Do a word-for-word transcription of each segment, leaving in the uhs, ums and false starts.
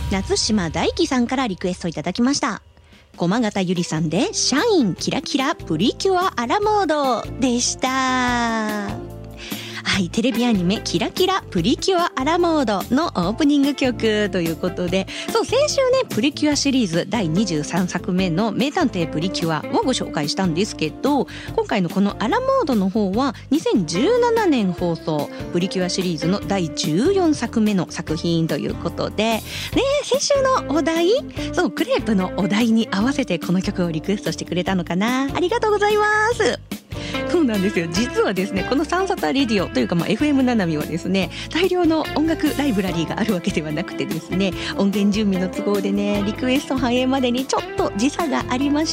夏島大輝さんからリクエストいただきました。駒形ゆりさんでシャインキラキラプリキュアアラモードでした。はい、テレビアニメキラキラプリキュアアラモードのオープニング曲ということで、そう先週ねプリキュアシリーズだいにじゅうさんさくめの名探偵プリキュアをご紹介したんですけど、今回のこのアラモードの方はにせんじゅうななねん放送プリキュアシリーズのだいじゅうよんさくめの作品ということでね、先週のお題、そうクレープのお題に合わせてこの曲をリクエストしてくれたのかな。ありがとうございます。そうなんですよ。実はですねこのサンサタレディオというか、まあ、エフエム ななみはですね大量の音楽ライブラリーがあるわけではなくてですね、音源準備の都合でねリクエスト反映までにちょっと時差がありまして、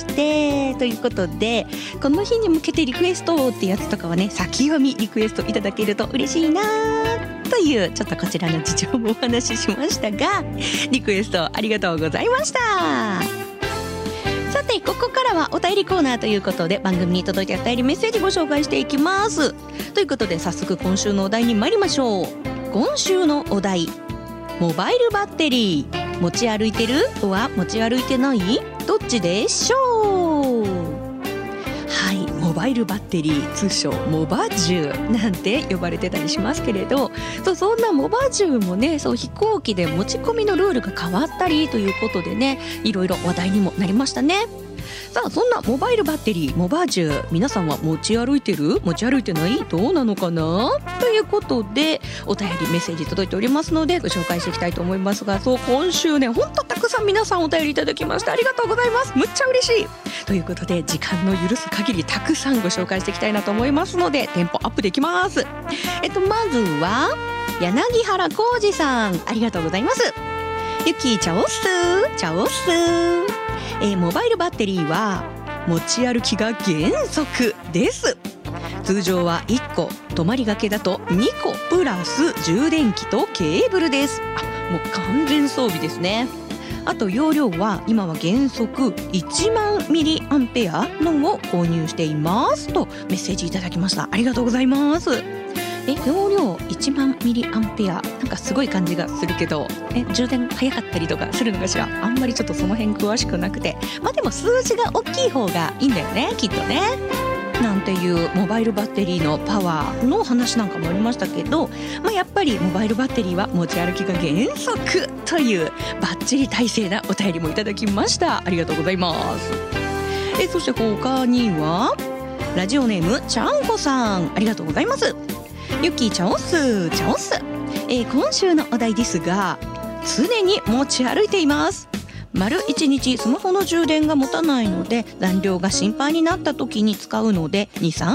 ということでこの日に向けてリクエストってやつとかはね先読みリクエストいただけると嬉しいなというちょっとこちらの事情もお話ししましたが、リクエストありがとうございました。さてここからはお便りコーナーということで、番組に届いたお便りメッセージご紹介していきます。ということで早速今週のお題に参りましょう。今週のお題、モバイルバッテリー持ち歩いてるは持ち歩いてない、どっちでしょう。はい、モバイルバッテリー通称モバジュなんて呼ばれてたりしますけれど、そうそんなモバジュもねそう飛行機で持ち込みのルールが変わったりということでね、いろいろ話題にもなりましたね。さあそんなモバイルバッテリーモバジュ、皆さんは持ち歩いてる持ち歩いてない、どうなのかなということでお便りメッセージ届いておりますのでご紹介していきたいと思いますが、そう今週ねほんとたくさん皆さんお便りいただきましてありがとうございます。むっちゃ嬉しいということで時間の許す限りたくさんご紹介していきたいなと思いますのでテンポアップできます。えっとまずは柳原浩二さん、ありがとうございます。ゆきちゃおっすちゃおっす、えー、モバイルバッテリーは持ち歩きが原則です。通常はいっこ、泊まりがけだとにこプラス充電器とケーブルです。あ、もう完全装備ですね。あと容量は今は原則いちまんミリアンペアのを購入していますとメッセージいただきました。ありがとうございます。え容量いちまんミリアンペア、なんかすごい感じがするけど、え充電早かったりとかするのかしら。あんまりちょっとその辺詳しくなくて、まあでも数字が大きい方がいいんだよねきっとね。なんていうモバイルバッテリーのパワーの話なんかもありましたけど、まあ、やっぱりモバイルバッテリーは持ち歩きが原則というバッチリ体制なお便りもいただきました。ありがとうございます。えそして他にはラジオネームちゃんこさん、ありがとうございます。ゆきちゃおっすちゃおっす、えー、今週のお題ですが、常に持ち歩いています。丸一日スマホの充電が持たないので残量が心配になった時に使うのでに、さん